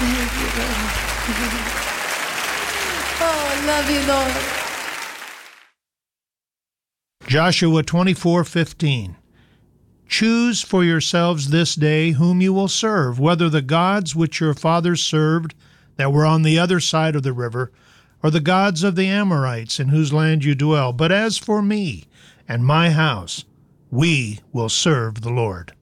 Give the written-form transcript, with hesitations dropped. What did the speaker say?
Thank you, Lord. Oh, I love you, Lord. Joshua 24:15. Choose for yourselves this day whom you will serve, whether the gods which your fathers served that were on the other side of the river, or the gods of the Amorites in whose land you dwell. But as for me and my house, we will serve the Lord.